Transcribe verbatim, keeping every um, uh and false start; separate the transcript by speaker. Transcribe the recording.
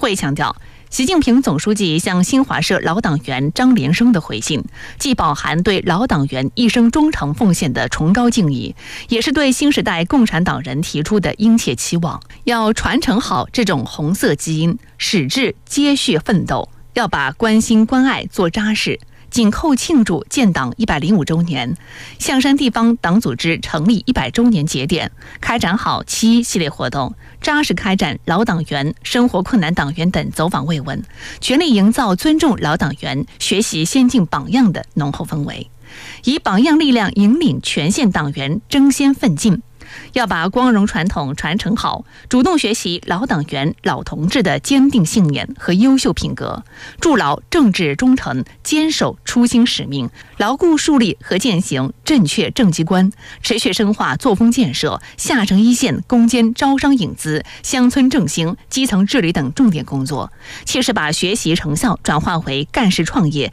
Speaker 1: 会强调，习近平总书记向新华社老党员张连生的回信，既饱含对老党员一生忠诚奉献的崇高敬意，也是对新时代共产党人提出的殷切期望，要传承好这种红色基因，矢志接续奋斗，要把关心关爱做扎实。紧扣庆祝建党一百零五周年、象山地方党组织成立一百周年节点，开展好七一系列活动，扎实开展老党员、生活困难党员等走访慰问，全力营造尊重老党员、学习先进榜样的浓厚氛围，以榜样力量引领全县党员争先奋进。要把光荣传统传承好，主动学习老党员、老同志的坚定信念和优秀品格，筑牢政治忠诚，坚守初心使命，牢固树立和践行正确政绩观，持续深化作风建设、下沉一线攻坚招商引资、乡村振兴、基层治理等重点工作，切实把学习成效转化为干事创业、